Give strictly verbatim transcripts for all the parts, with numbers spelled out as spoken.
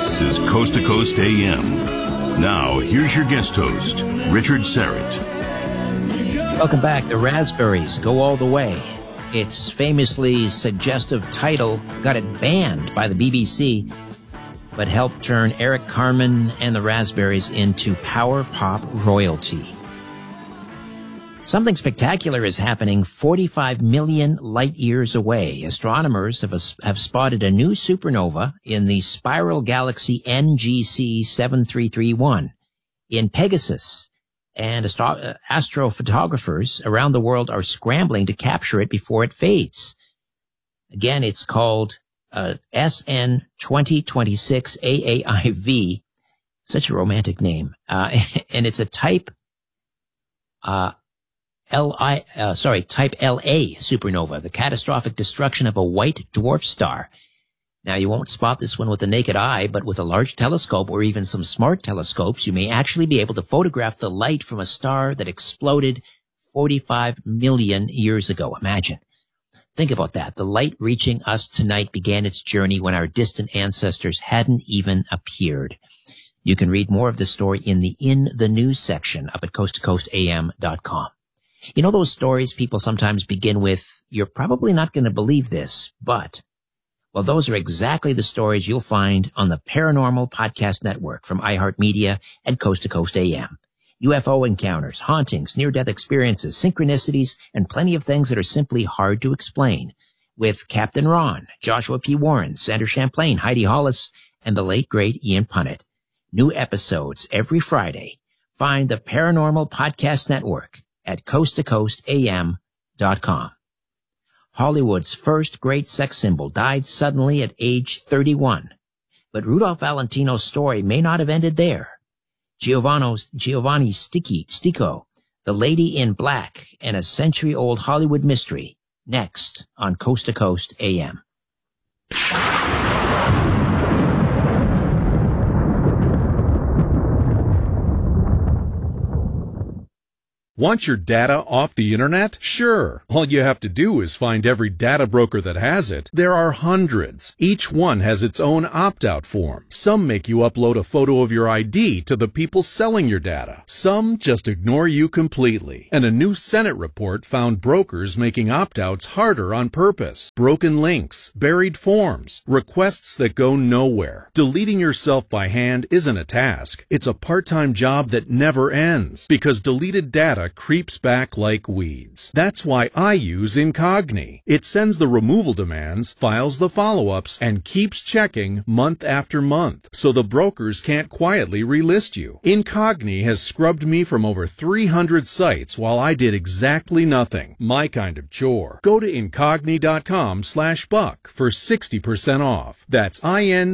This is Coast to Coast A M. Now, here's your guest host, Richard Syrett. Welcome back. The Raspberries Go All the Way. Its famously suggestive title got it banned by the B B C, but helped turn Eric Carmen and the Raspberries into power pop royalty. Something spectacular is happening forty-five million light years away. Astronomers have, have spotted a new supernova in the spiral galaxy N G C seven three three one in Pegasus, and astro- astrophotographers around the world are scrambling to capture it before it fades. Again, it's called uh, S N twenty twenty-six A A I V, such a romantic name, uh, and it's a type uh L I, uh, sorry, type L A supernova, the catastrophic destruction of a white dwarf star. Now, you won't spot this one with the naked eye, but with a large telescope or even some smart telescopes, you may actually be able to photograph the light from a star that exploded forty-five million years ago. Imagine. Think about that. The light reaching us tonight began its journey when our distant ancestors hadn't even appeared. You can read more of the story in the In the News section up at coast to coast A M dot com. You know those stories people sometimes begin with, "You're probably not going to believe this, but..." Well, those are exactly the stories you'll find on the Paranormal Podcast Network from iHeartMedia and Coast to Coast A M. U F O encounters, hauntings, near-death experiences, synchronicities, and plenty of things that are simply hard to explain. With Captain Ron, Joshua P. Warren, Sandra Champlain, Heidi Hollis, and the late, great Ian Punnett. New episodes every Friday. Find the Paranormal Podcast Network at coast to coast A M dot com. Hollywood's first great sex symbol died suddenly at age thirty-one. But Rudolph Valentino's story may not have ended there. Giovanni, Giovanni Sticky, Stico, the Lady in Black, and a century-old Hollywood mystery, next on Coast to Coast A M. Want your data off the internet? Sure. All you have to do is find every data broker that has it. There are hundreds. Each one has its own opt-out form. Some make you upload a photo of your I D to the people selling your data. Some just ignore you completely. And a new Senate report found brokers making opt-outs harder on purpose. Broken links, buried forms, requests that go nowhere. Deleting yourself by hand isn't a task. It's a part-time job that never ends, because deleted data creeps back like weeds. That's why I use Incogni. It sends the removal demands, files the follow-ups, and keeps checking month after month, so the brokers can't quietly relist you. Incogni has scrubbed me from over three hundred sites while I did exactly nothing. My kind of chore. Go to Incogni.com slash buck for sixty percent off. That's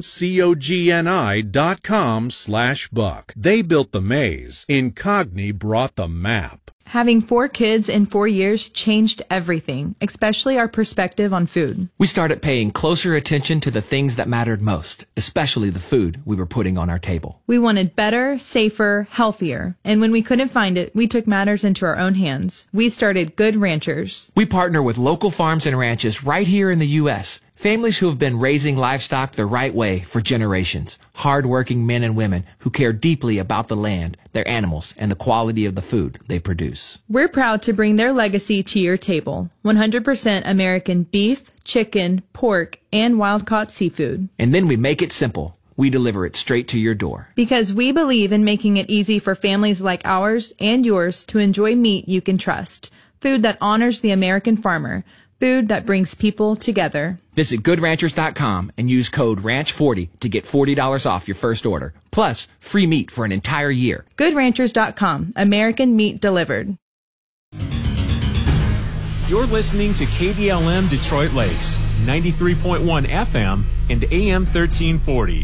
I-N-C-O-G-N-I dot com slash buck. They built the maze. Incogni brought the map. Having four kids in four years changed everything, especially our perspective on food. We started paying closer attention to the things that mattered most, especially the food we were putting on our table. We wanted better, safer, healthier. And when we couldn't find it, we took matters into our own hands. We started Good Ranchers. We partner with local farms and ranches right here in the U S Families who have been raising livestock the right way for generations. Hard-working men and women who care deeply about the land, their animals, and the quality of the food they produce. We're proud to bring their legacy to your table. one hundred percent American beef, chicken, pork, and wild-caught seafood. And then we make it simple. We deliver it straight to your door. Because we believe in making it easy for families like ours and yours to enjoy meat you can trust. Food that honors the American farmer. Food that brings people together. Visit good ranchers dot com and use code ranch forty to get forty dollars off your first order. Plus, free meat for an entire year. good ranchers dot com. American meat delivered. You're listening to K D L M Detroit Lakes, ninety-three point one F M and A M thirteen forty.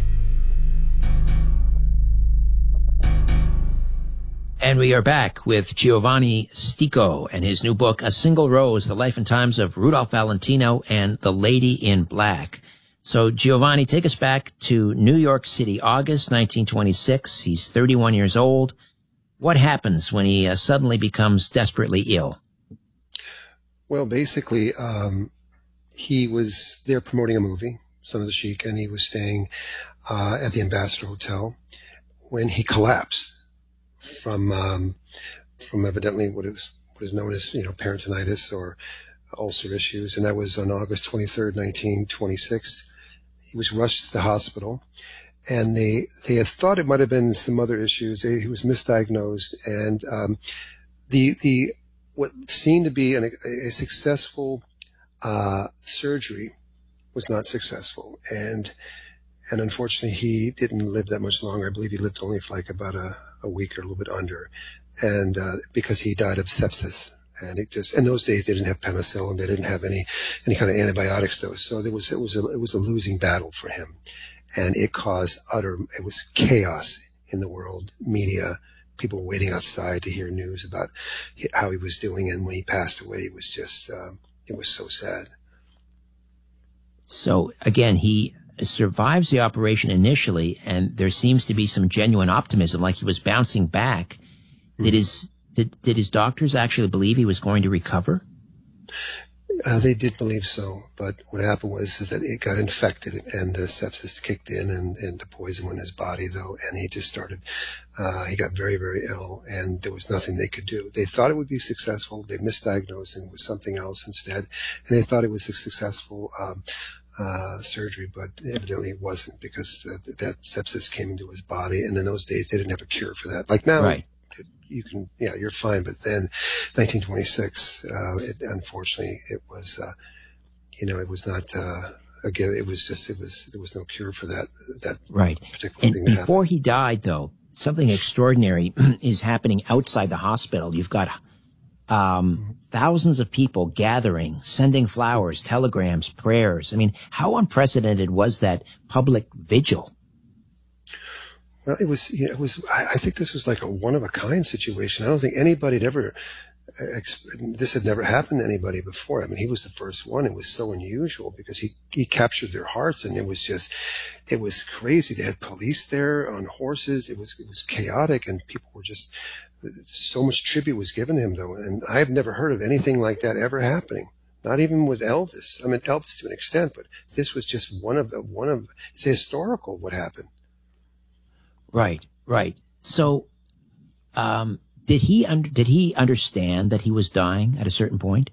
And we are back with Giovanni Stico and his new book, A Single Rose, The Life and Times of Rudolph Valentino and the Lady in Black. So, Giovanni, take us back to New York City, August nineteen twenty-six. He's thirty-one years old. What happens when he uh, suddenly becomes desperately ill? Well, basically, um, he was there promoting a movie, Son of the Sheik, and he was staying uh, at the Ambassador Hotel when he collapsed from um, from evidently what is what is known as you know peritonitis or ulcer issues, and that was on August twenty-third, nineteen twenty-six. He was rushed to the hospital, and they they had thought it might have been some other issues. They, he was misdiagnosed, and um, the the what seemed to be an, a successful uh, surgery was not successful, and and unfortunately he didn't live that much longer. I believe he lived only for like about a, a week or a little bit under, and uh, because he died of sepsis. And it just, in those days, they didn't have penicillin. They didn't have any, any kind of antibiotics, though. So there was, it was a, it was a losing battle for him. And it caused utter, it was chaos in the world, media, people were waiting outside to hear news about how he was doing. And when he passed away, it was just, um, it was so sad. So again, he survives the operation initially, and there seems to be some genuine optimism, like he was bouncing back. Mm-hmm. Did his, Did, did his doctors actually believe he was going to recover? Uh, they did believe so, but what happened was is that it got infected and the sepsis kicked in and, and the poison went in his body, though, and he just started, uh, he got very, very ill, and there was nothing they could do. They thought it would be successful. They misdiagnosed, and it was something else instead, and they thought it was a successful um, uh, surgery, but evidently it wasn't, because that, that sepsis came into his body, and in those days they didn't have a cure for that. Like now, right. You can, yeah, you're fine. But then nineteen twenty-six, uh, it, unfortunately, it was, uh, you know, it was not, uh, again, it was just, it was, there was no cure for that, that right. particular and thing. And before happened. he died, though, something extraordinary is happening outside the hospital. You've got, um, mm-hmm. thousands of people gathering, sending flowers, telegrams, prayers. I mean, how unprecedented was that public vigil? Well, it was, you know, it was, I, I think this was like a one of a kind situation. I don't think anybody had ever, this had never happened to anybody before. I mean, he was the first one. It was so unusual because he, he captured their hearts, and it was just, it was crazy. They had police there on horses. It was, it was chaotic, and people were just, so much tribute was given to him, though. And I've never heard of anything like that ever happening. Not even with Elvis. I mean, Elvis to an extent, but this was just one of the, one of, it's historical what happened. Right, right. So, um, did he under, did he understand that he was dying at a certain point?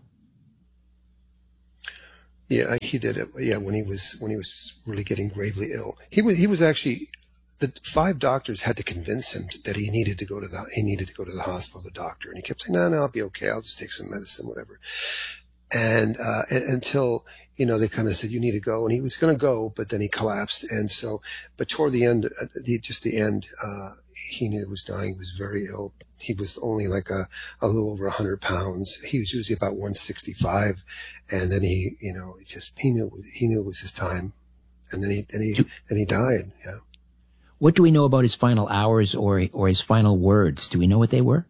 Yeah, he did it. Yeah, when he was when he was really getting gravely ill, he was he was actually, the five doctors had to convince him that he needed to go to the he needed to go to the hospital, the doctor, and he kept saying, "No, no, I'll be okay. I'll just take some medicine, whatever." And, uh, and until, you know, they kind of said, you need to go. And he was going to go, but then he collapsed. And so, but toward the end, uh, the, just the end, uh, he knew he was dying. He was very ill. He was only like a, a little over a hundred pounds. He was usually about one sixty-five. And then he, you know, he just, he knew, he knew it was his time. And then he, then he, then he died. Yeah. What do we know about his final hours or, or his final words? Do we know what they were?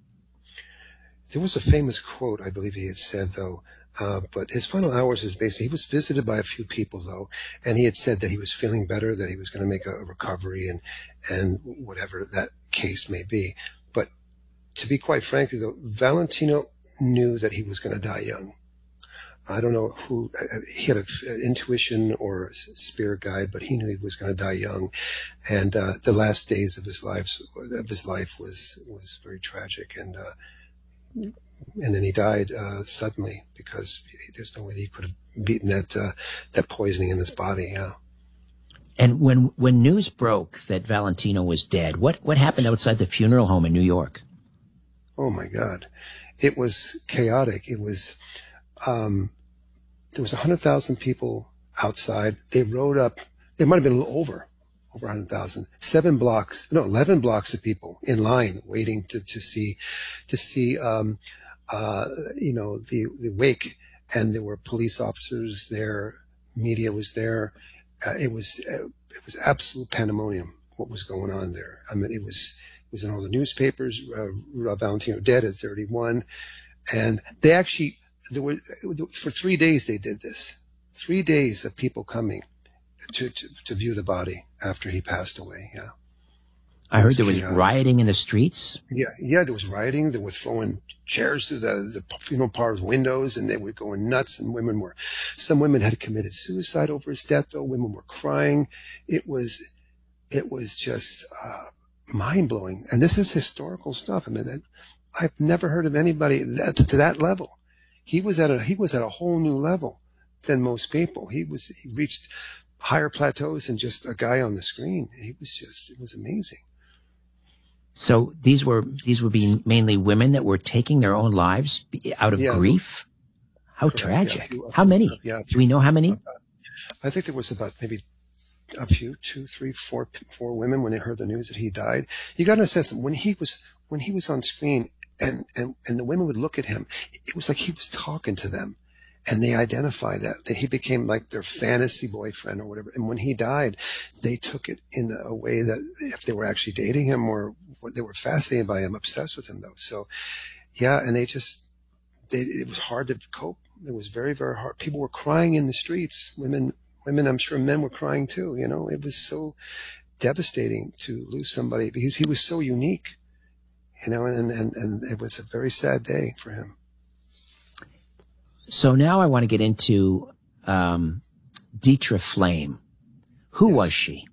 There was a famous quote, I believe he had said, though, uh, but his final hours is basically, he was visited by a few people, though, and he had said that he was feeling better, that he was going to make a, a recovery and, and whatever that case may be. But to be quite frank, though, Valentino knew that he was going to die young. I don't know who, he had an intuition or a spirit guide, but he knew he was going to die young. And, uh, the last days of his life, of his life was, was very tragic. And, uh, And then he died uh, suddenly because there's no way that he could have beaten that uh, that poisoning in his body. Yeah. And when when news broke that Valentino was dead, what what happened outside the funeral home in New York? Oh my God, it was chaotic. It was um, there was a hundred thousand people outside. They rode up. It might have been a little over. Over one hundred thousand, seven blocks, no, eleven blocks of people in line waiting to, to see, to see, um, uh, you know, the, the wake. And there were police officers there, media was there. Uh, it was, uh, it was absolute pandemonium, what was going on there. I mean, it was, it was in all the newspapers, uh, Valentino dead at thirty-one. And they actually, there were, for three days they did this. Three days of people coming. To, to to view the body after he passed away. Yeah. I heard there was chaos. rioting in the streets. Yeah, yeah, there was rioting. They were throwing chairs through the, the funeral parlor's windows, and they were going nuts. And women were, some women had committed suicide over his death. Though women were crying. It was, it was just uh, mind blowing. And this is historical stuff. I mean, that, I've never heard of anybody that, to that level. He was at a he was at a whole new level than most people. He was he reached higher plateaus than just a guy on the screen. He was just it was amazing. So these were these would be mainly women that were taking their own lives out of Yeah. grief. How Correct. tragic! Yeah, a few- How many? Yeah, Do we know how many? I think there was about maybe a few, two, three, four, four women when they heard the news that he died. You got to understand something. When he was when he was on screen, and and and the women would look at him, it was like he was talking to them, and they identified that that he became like their fantasy boyfriend or whatever. And when he died, they took it in a way that if they were actually dating him or they were fascinated by him, obsessed with him though. So, yeah, and they just they it was hard to cope. It was very very hard. People were crying in the streets. Women. Women, I'm sure men were crying too. You know, it was so devastating to lose somebody because he was so unique, you know, and, and, and it was a very sad day for him. So now I want to get into um, Dietra Flame. Who Yes. was she?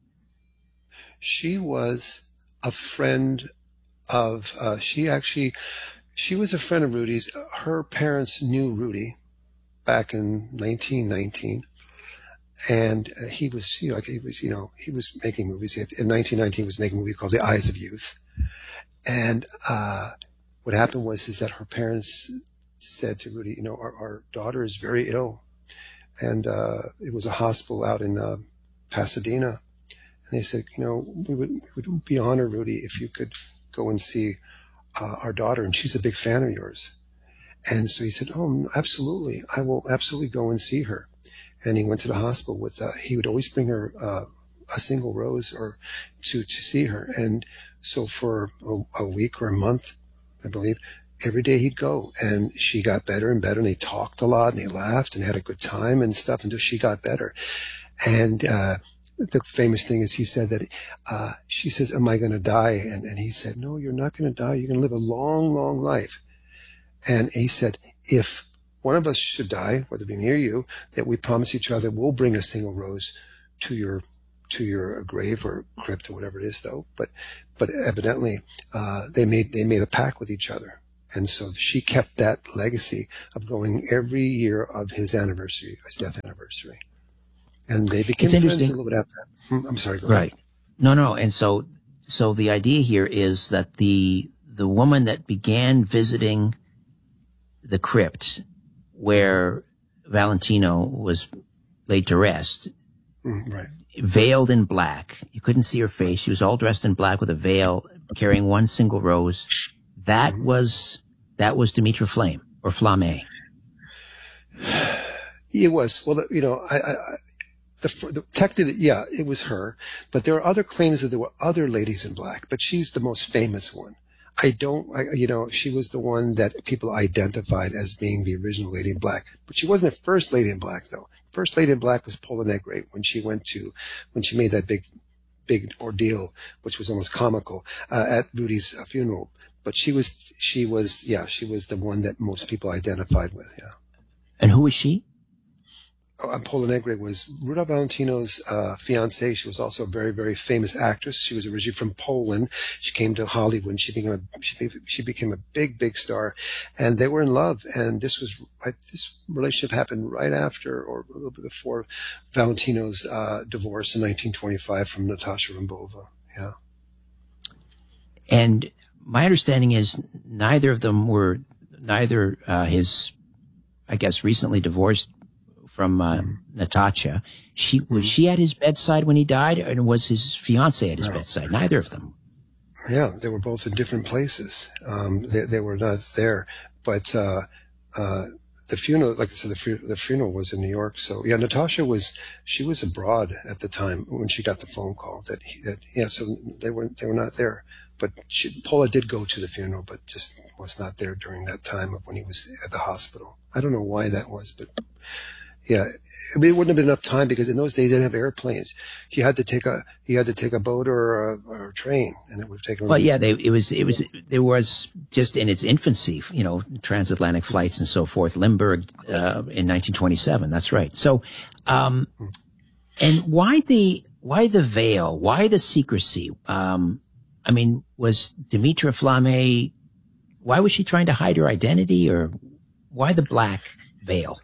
She was a friend of, uh, she actually, she was a friend of Rudy's. Her parents knew Rudy back in nineteen nineteen. And uh, he was, you know, like he was, you know, he was making movies. In nineteen nineteen, he was making a movie called The Eyes of Youth. And uh, what happened was is that her parents said to Rudy, you know, our, our daughter is very ill. And uh, it was a hospital out in uh, Pasadena. And they said, you know, we would, we would be honored, Rudy, if you could go and see uh, our daughter. And she's a big fan of yours. And so he said, oh, absolutely. I will absolutely go and see her. And he went to the hospital with, uh, he would always bring her uh, a single rose or to, to see her. And so for a, a week or a month, I believe, every day he'd go. And she got better and better. And they talked a lot and they laughed and had a good time and stuff until she got better. And uh, the famous thing is he said that, uh, she says, am I going to die? And, and he said, no, you're not going to die. You're going to live a long, long life. And he said, if one of us should die, whether it be me or you, that we promise each other we'll bring a single rose to your to your grave or crypt or whatever it is, though. But but evidently uh, they made they made a pact with each other, and so she kept that legacy of going every year of his anniversary, his death anniversary, and they became It's friends a interesting. little bit after that. Hmm, I'm sorry, go Right. ahead. No, no. And so, so the idea here is that the the woman that began visiting the crypt where Valentino was laid to rest, Mm, right. veiled in black. You couldn't see her face. She was all dressed in black with a veil, carrying one single rose. That Mm-hmm. was that was Dietra Flame or Flame. It was. Well, you know, I, I, I the, the technically, yeah, it was her, but there are other claims that there were other ladies in black, but she's the most famous one. I don't, I, you know, she was the one that people identified as being the original Lady in Black, but she wasn't the first Lady in Black, though. First Lady in Black was Paula Negre when she went to, when she made that big, big ordeal, which was almost comical, uh, at Rudy's uh, funeral. But she was, she was, yeah, she was the one that most people identified with, yeah. And who was she? Uh, Paula Negre was Rudolph Valentino's uh, fiancée. She was also a very, very famous actress. She was originally from Poland. She came to Hollywood and she became a, she, be, she became a big, big star. And they were in love. And this was, I, this relationship happened right after or a little bit before Valentino's uh, divorce in nineteen twenty-five from Natasha Rambova. Yeah. And my understanding is neither of them were, neither uh, his, I guess, recently divorced from uh, mm-hmm. Natasha. She was mm-hmm. she at his bedside when he died, and was his fiancée at his no. bedside? Neither of them. Yeah, they were both in different places. Um, they, they were not there, but uh, uh, the funeral, like I said, the, fu- the funeral was in New York. So yeah, Natasha was she was abroad at the time when she got the phone call that he, that yeah. So they were they were not there. But she, Paula did go to the funeral, but just was not there during that time of when he was at the hospital. I don't know why that was, but. Yeah, I mean, it wouldn't have been enough time because in those days they didn't have airplanes. You had to take a you had to take a boat or a, or a train, and it would have taken. Well, yeah, they, it was it was there was just in its infancy, you know, transatlantic flights and so forth. Limburg uh, in nineteen twenty-seven. That's right. So, um, and why the why the veil? Why the secrecy? Um, I mean, was Dimitra Flamme? Why was she trying to hide her identity, or why the black veil?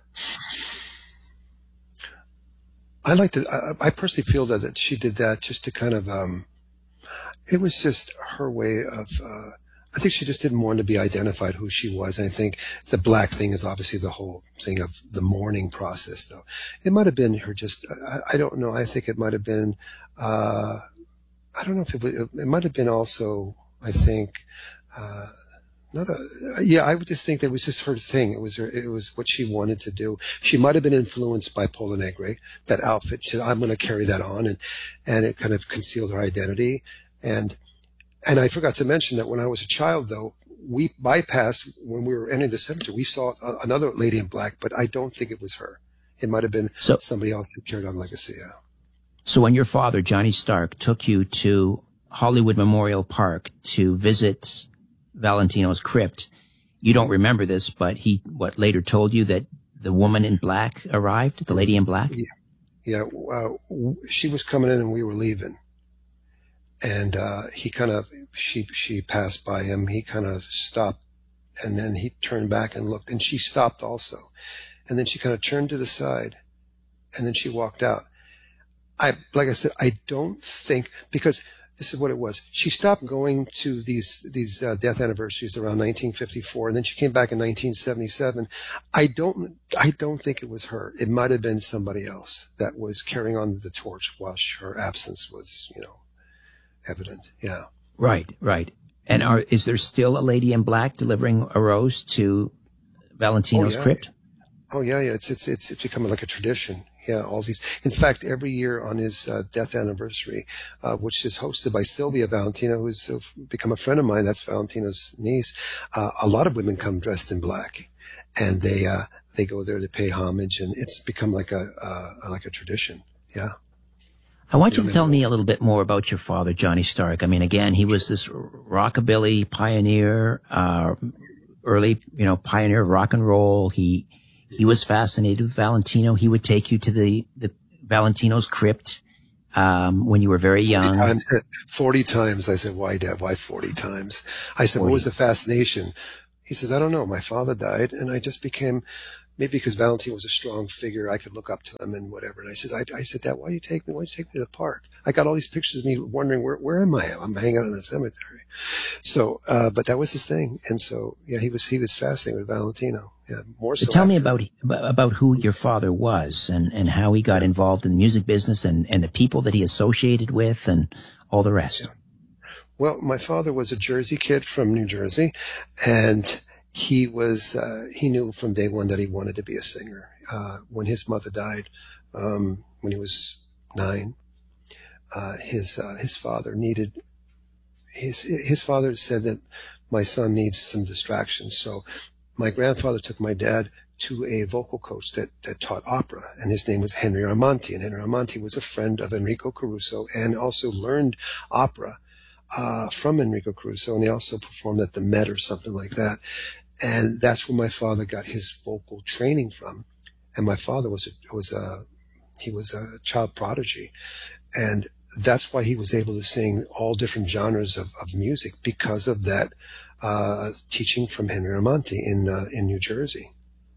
I like to, I, I personally feel that, that she did that just to kind of, um, it was just her way of, uh, I think she just didn't want to be identified who she was. And I think the black thing is obviously the whole thing of the mourning process, though. It might have been her just, I, I don't know. I think it might have been, uh, I don't know if it, it, it might have been also, I think, uh, Not a, yeah, I would just think that it was just her thing. It was her, it was what she wanted to do. She might have been influenced by Pola Negre, that outfit. She said, I'm going to carry that on. And, and it kind of concealed her identity. And, and I forgot to mention that when I was a child, though, we bypassed, when we were entering the cemetery, we saw a, another lady in black, but I don't think it was her. It might have been so, somebody else who carried on legacy. Yeah. So when your father, Johnny Stark, took you to Hollywood Memorial Park to visit Valentino's crypt, you don't remember this, but he, what, later told you that the woman in black arrived, the lady in black? Yeah. Yeah. Uh, she was coming in and we were leaving. And, uh, he kind of, she, she passed by him. He kind of stopped and then he turned back and looked and she stopped also. And then she kind of turned to the side and then she walked out. I, like I said, I don't think, because this is what it was. She stopped going to these these uh, death anniversaries around nineteen fifty-four, and then she came back in nineteen seventy-seven. I don't I don't think it was her. It might have been somebody else that was carrying on the torch while her absence was, you know, evident. Yeah. Right, right. And are is there still a lady in black delivering a rose to Valentino's oh, yeah. crypt? Oh yeah, yeah. It's it's it's it's become like a tradition. Yeah, all these. In fact, every year on his uh, death anniversary, uh, which is hosted by Sylvia Valentino, who's uh, become a friend of mine, that's Valentino's niece, uh, a lot of women come dressed in black, and they uh, they go there to pay homage, and it's become like a uh, like a tradition. Yeah. I want you to tell me a little bit more about your father, Johnny Stark. I mean, again, he was this rockabilly pioneer, uh, early, you know, pioneer of rock and roll. He He was fascinated with Valentino. He would take you to the, the Valentino's crypt, um, when you were very young. forty times, forty times. I said, why, Dad? Why forty times? I said, forty. What was the fascination? He says, I don't know. My father died and I just became, maybe because Valentino was a strong figure, I could look up to him and whatever. And I said, I, I said, Dad, why do you take me? Why do you take me to the park? I got all these pictures of me wondering, where, where am I? I'm hanging out in the cemetery. So, uh, but that was his thing. And so, yeah, he was, he was fascinated with Valentino. Yeah, more so. so tell after. me about, about who your father was and, and how he got involved in the music business and, and the people that he associated with and all the rest. Yeah. Well, my father was a Jersey kid from New Jersey, and he was, uh, he knew from day one that he wanted to be a singer. Uh, when his mother died, um, when he was nine, uh, his, uh, his father needed, his, his father said that my son needs some distraction. So my grandfather took my dad to a vocal coach that, that taught opera, and his name was Henry Armanti. And Henry Armanti was a friend of Enrico Caruso and also learned opera, uh, from Enrico Caruso. And he also performed at the Met or something like that. And that's where my father got his vocal training from. And my father was a, was a, he was a child prodigy. And that's why he was able to sing all different genres of, of music, because of that, uh, teaching from Henry Armanti in, uh, in New Jersey.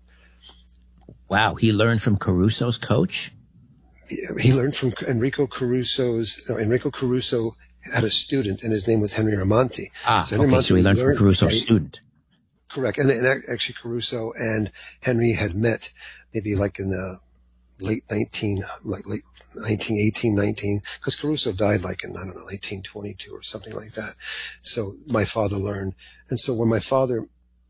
Wow. He learned from Caruso's coach? He learned from Enrico Caruso's, no, Enrico Caruso had a student and his name was Henry Armanti. Ah, so okay. Armanti so he learned, learned from Caruso's right? student. Correct. And, and actually Caruso and Henry had met maybe like in the late nineteen, like late nineteen eighteen, nineteen, because Caruso died like in, I don't know, eighteen twenty-two or something like that. So my father learned. And so when my father,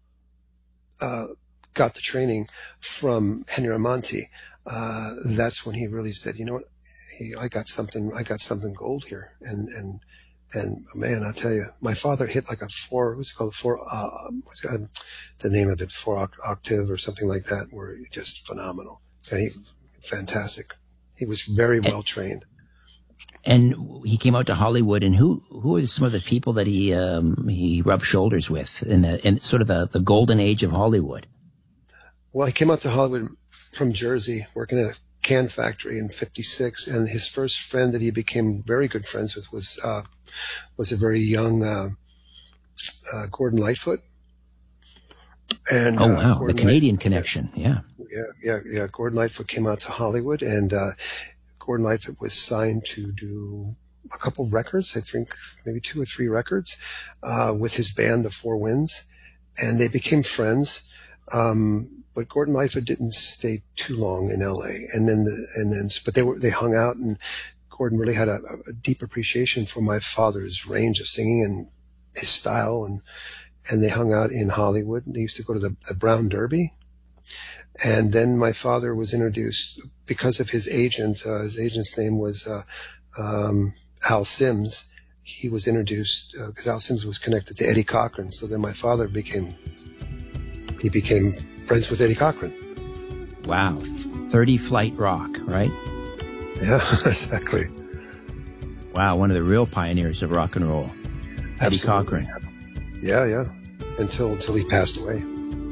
uh, got the training from Henry Armanti, uh, that's when he really said, you know what, he, I got something, I got something gold here. And, and, and man, I tell you, my father hit like a four, what's it called? Four, uh, what's it, the name of it, four octave or something like that, were just phenomenal. And he, fantastic. He was very well trained. And he came out to Hollywood, and who who are some of the people that he um, he rubbed shoulders with in the in sort of the, the golden age of Hollywood? Well, he came out to Hollywood from Jersey, working at a can factory in fifty-six, and his first friend that he became very good friends with was uh, was a very young uh, uh, Gordon Lightfoot. And, oh wow, uh, the Canadian Lightfoot, connection, yeah. yeah, yeah, yeah. Gordon Lightfoot came out to Hollywood, and uh, Gordon Lightfoot was signed to do a couple records, I think maybe two or three records, uh, with his band, the Four Winds, and they became friends. Um, but Gordon Lightfoot didn't stay too long in L A, and then the, and then, but they were they hung out, and Gordon really had a, a deep appreciation for my father's range of singing and his style, and and they hung out in Hollywood. They used to go to the, the Brown Derby. And then my father was introduced because of his agent. Uh, his agent's name was uh, um, Al Sims. He was introduced because uh, Al Sims was connected to Eddie Cochran. So then my father became he became friends with Eddie Cochran. Wow, thirty Flight Rock, right? Yeah, exactly. Wow, one of the real pioneers of rock and roll, Eddie Absolutely. Cochran. Yeah, yeah. Until until he passed away.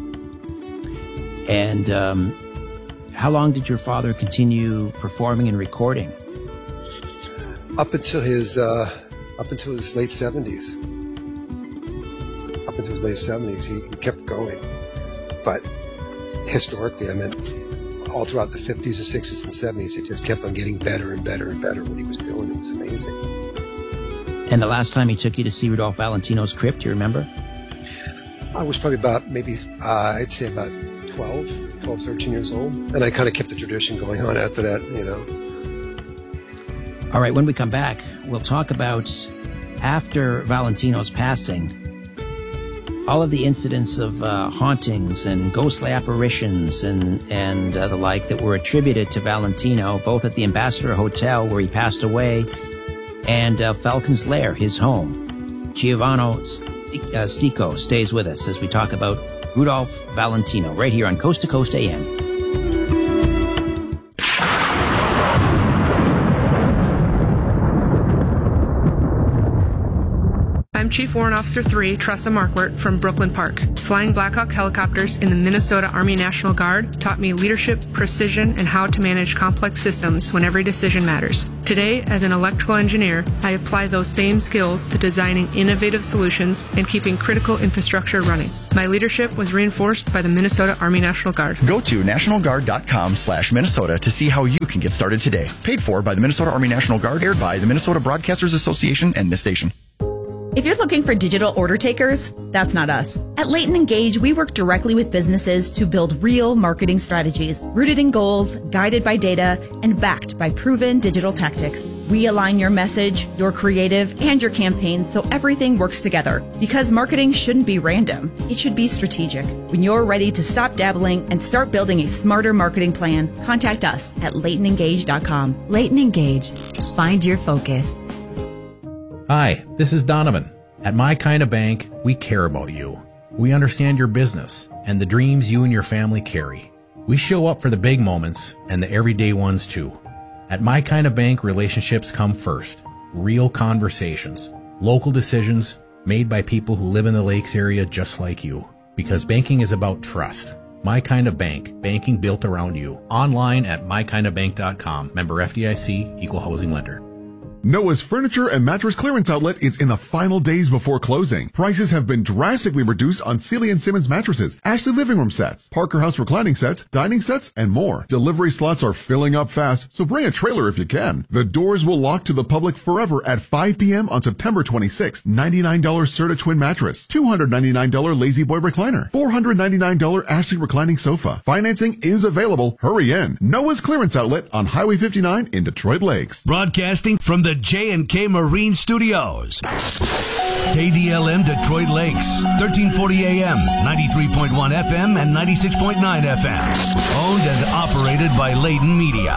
And um, how long did your father continue performing and recording? Up until his uh, up until his late seventies. Up until his late seventies, he, he kept going. But historically, I mean, all throughout the fifties, the sixties, and seventies, it just kept on getting better and better and better. What he was doing, it was amazing. And the last time he took you to see Rudolph Valentino's crypt, do you remember? I was probably about maybe uh, I'd say about twelve, twelve, thirteen years old. And I kind of kept the tradition going on after that, you know. All right, when we come back, we'll talk about, after Valentino's passing, all of the incidents of uh, hauntings and ghostly apparitions and, and uh, the like that were attributed to Valentino, both at the Ambassador Hotel, where he passed away, and uh, Falcon's Lair, his home. Giovanni St- uh, Stico stays with us as we talk about Rudolph Valentino, right here on Coast to Coast A M. I'm Chief Warrant Officer three, Tressa Markwart from Brooklyn Park. Flying Black Hawk helicopters in the Minnesota Army National Guard taught me leadership, precision, and how to manage complex systems when every decision matters. Today, as an electrical engineer, I apply those same skills to designing innovative solutions and keeping critical infrastructure running. My leadership was reinforced by the Minnesota Army National Guard. Go to nationalguard.com slash Minnesota to see how you can get started today. Paid for by the Minnesota Army National Guard, aired by the Minnesota Broadcasters Association and this station. If you're looking for digital order takers, that's not us. At Leighton Engage, we work directly with businesses to build real marketing strategies, rooted in goals, guided by data, and backed by proven digital tactics. We align your message, your creative, and your campaigns so everything works together. Because marketing shouldn't be random. It should be strategic. When you're ready to stop dabbling and start building a smarter marketing plan, contact us at leighton engage dot com. Leighton Engage. Find your focus. Hi, this is Donovan. At My Kind of Bank, we care about you. We understand your business and the dreams you and your family carry. We show up for the big moments and the everyday ones too. At My Kind of Bank, relationships come first. Real conversations, local decisions made by people who live in the Lakes area just like you. Because banking is about trust. My Kind of Bank, banking built around you. Online at my kind of bank dot com. Member F D I C, Equal Housing Lender. Noah's Furniture and Mattress Clearance Outlet is in the final days before closing. Prices have been drastically reduced on Sealy and Simmons mattresses, Ashley living room sets, Parker House reclining sets, dining sets, and more. Delivery slots are filling up fast, so bring a trailer if you can. The doors will lock to the public forever at five p.m. on September twenty-sixth. ninety-nine dollars Serta Twin Mattress, two hundred ninety-nine dollars Lazy Boy Recliner, four hundred ninety-nine dollars Ashley Reclining Sofa. Financing is available. Hurry in. Noah's Clearance Outlet on Highway fifty-nine in Detroit Lakes. Broadcasting from the J and K Marine Studios. K D L M Detroit Lakes, thirteen forty A M, ninety-three point one F M, and ninety-six point nine F M. Owned and operated by Leighton Media.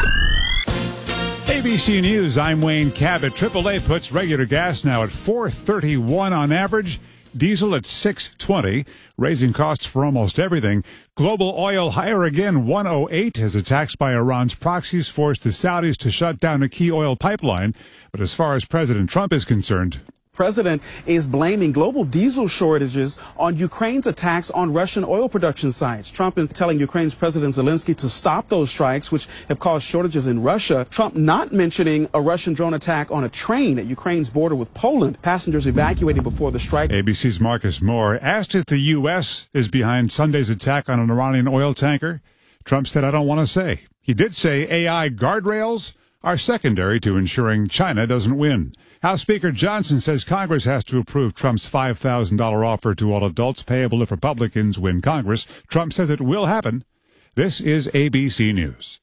A B C News, I'm Wayne Cabot. triple A puts regular gas now at four thirty-one on average. Diesel at six twenty, raising costs for almost everything. Global oil higher again, one oh eight, as attacks by Iran's proxies forced the Saudis to shut down a key oil pipeline. But as far as President Trump is concerned, President is blaming global diesel shortages on Ukraine's attacks on Russian oil production sites. Trump is telling Ukraine's President Zelensky to stop those strikes, which have caused shortages in Russia. Trump not mentioning a Russian drone attack on a train at Ukraine's border with Poland. Passengers evacuating before the strike. A B C's Marcus Moore asked if the U S is behind Sunday's attack on an Iranian oil tanker. Trump said, "I don't want to say." He did say A I guardrails are secondary to ensuring China doesn't win. House Speaker Johnson says Congress has to approve Trump's five thousand dollars offer to all adults payable if Republicans win Congress. Trump says it will happen. This is A B C News.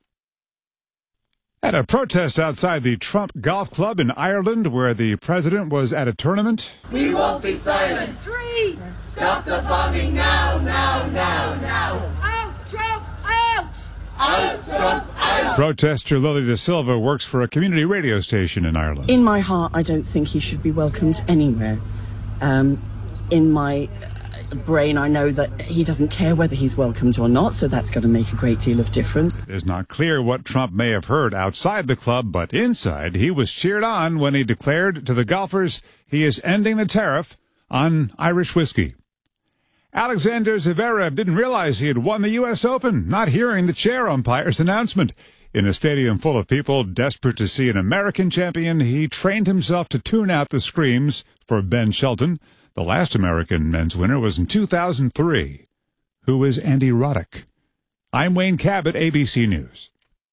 At a protest outside the Trump Golf Club in Ireland, where the president was at a tournament. We won't be silent. Three. Stop the bombing now, now, now, now. Out, Trump, out. Out, Trump, out. Protester Lily De Silva works for a community radio station in Ireland. In my heart, I don't think he should be welcomed anywhere. Um, in my brain, I know that he doesn't care whether he's welcomed or not, so that's going to make a great deal of difference. It's not clear what Trump may have heard outside the club, but inside, he was cheered on when he declared to the golfers he is ending the tariff on Irish whiskey. Alexander Zverev didn't realize he had won the U S Open, not hearing the chair umpire's announcement. In a stadium full of people desperate to see an American champion, he trained himself to tune out the screams for Ben Shelton. The last American men's winner was in two thousand three. Who is Andy Roddick? I'm Wayne Cabot, A B C News.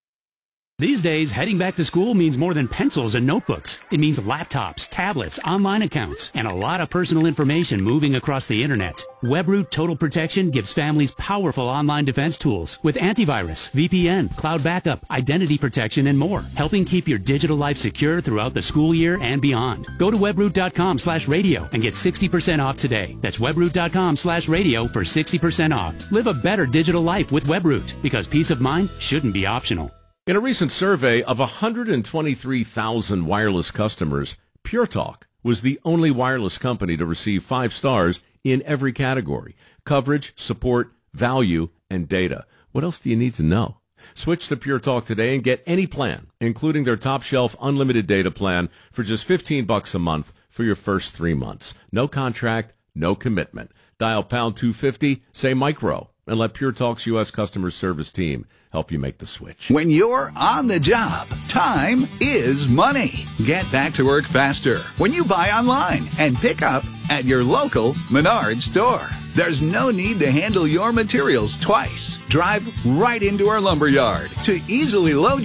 These days, heading back to school means more than pencils and notebooks. It means laptops, tablets, online accounts, and a lot of personal information moving across the internet. WebRoot Total Protection gives families powerful online defense tools with antivirus, V P N, cloud backup, identity protection, and more, helping keep your digital life secure throughout the school year and beyond. Go to webroot.com slash radio and get sixty percent off today. That's webroot.com slash radio for sixty percent off. Live a better digital life with WebRoot, because peace of mind shouldn't be optional. In a recent survey of one hundred twenty-three thousand wireless customers, Pure Talk was the only wireless company to receive five stars in every category: coverage, support, value, and data. What else do you need to know? Switch to Pure Talk today and get any plan, including their top shelf unlimited data plan, for just fifteen bucks a month for your first three months. No contract, no commitment. Dial pound two fifty, say micro, and let Pure Talk's U S customer service team help you make the switch. When you're on the job, time is money. Get back to work faster when you buy online and pick up at your local Menards store. There's no need to handle your materials twice. Drive right into our lumberyard to easily load